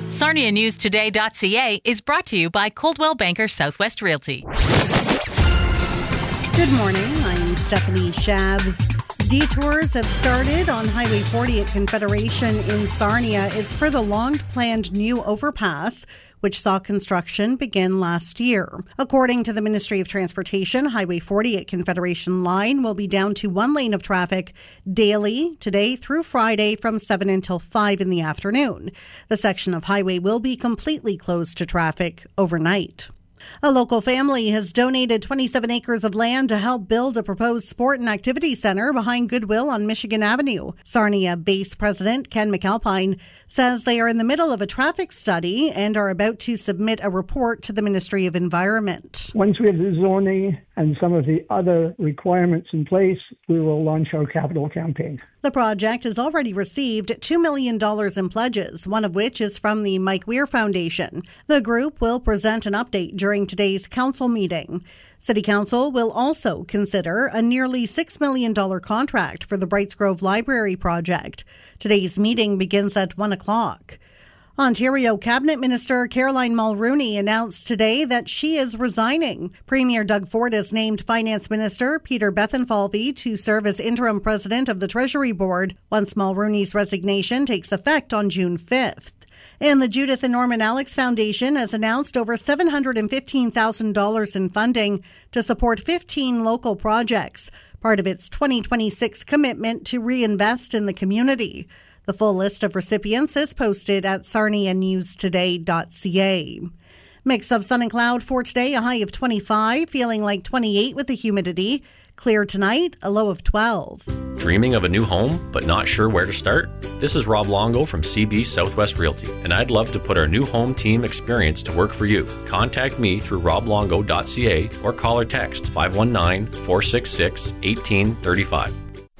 SarniaNewsToday.ca is brought to you by Coldwell Banker Southwest Realty. Good morning. I'm Stephanie Shabs. Detours have started on Highway 40 at Confederation in Sarnia. It's for the long-planned new overpass, which saw construction begin last year. According to the Ministry of Transportation, Highway 40 at Confederation Line will be down to one lane of traffic daily today through Friday from 7 until 5 in the afternoon. The section of highway will be completely closed to traffic overnight. A local family has donated 27 acres of land to help build a proposed sport and activity center behind Goodwill on Michigan Avenue. Sarnia Base President Ken McAlpine says they are in the middle of a traffic study and are about to submit a report to the Ministry of Environment. Once we have the zoning and some of the other requirements in place, we will launch our capital campaign. The project has already received $2 million in pledges, one of which is from the Mike Weir Foundation. The group will present an update during today's council meeting. City Council will also consider a nearly $6 million contract for the Brights Grove Library project. Today's meeting begins at 1 o'clock. Ontario Cabinet Minister Caroline Mulroney announced today that she is resigning. Premier Doug Ford has named Finance Minister Peter Bethlenfalvy to serve as interim president of the Treasury Board once Mulroney's resignation takes effect on June 5th. And the Judith and Norman Alex Foundation has announced over $715,000 in funding to support 15 local projects, part of its 2026 commitment to reinvest in the community. The full list of recipients is posted at SarniaNewsToday.ca. Mix of sun and cloud for today, a high of 25, feeling like 28 with the humidity. Clear tonight, a low of 12. Dreaming of a new home, but not sure where to start? This is Rob Longo from CB Southwest Realty, and I'd love to put our new home team experience to work for you. Contact me through roblongo.ca or call or text 519-466-1835.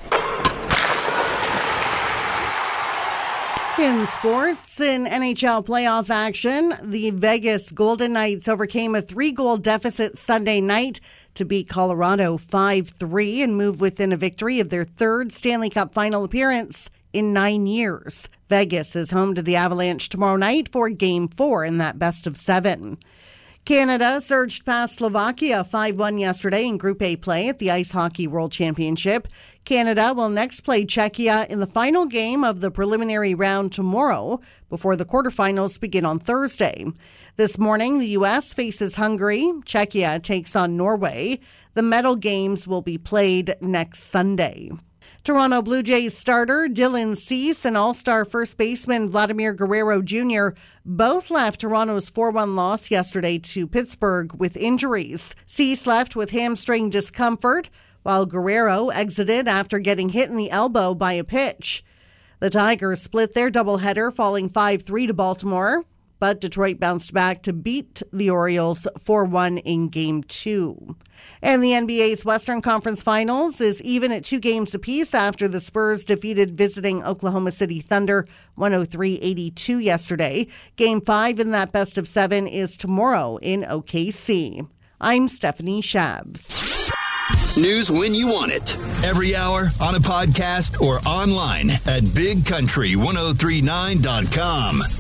In sports, in NHL playoff action, the Vegas Golden Knights overcame a 3-goal deficit Sunday night to beat Colorado 5-3 and move within a victory of their third Stanley Cup final appearance in 9 years. Vegas is home to the Avalanche tomorrow night for Game 4 in that best of 7. Canada surged past Slovakia 5-1 yesterday in Group A play at the Ice Hockey World Championship. Canada will next play Czechia in the final game of the preliminary round tomorrow before the quarterfinals begin on Thursday. This morning, the U.S. faces Hungary. Czechia takes on Norway. The medal games will be played next Sunday. Toronto Blue Jays starter Dylan Cease and all-star first baseman Vladimir Guerrero Jr. both left Toronto's 4-1 loss yesterday to Pittsburgh with injuries. Cease left with hamstring discomfort, while Guerrero exited after getting hit in the elbow by a pitch. The Tigers split their doubleheader, falling 5-3 to Baltimore, but Detroit bounced back to beat the Orioles 4-1 in Game 2. And the NBA's Western Conference Finals is even at 2 games apiece after the Spurs defeated visiting Oklahoma City Thunder 103-82 yesterday. Game 5 in that best of 7 is tomorrow in OKC. I'm Stephanie Shabs. News when you want it. Every hour, on a podcast, or online at bigcountry1039.com.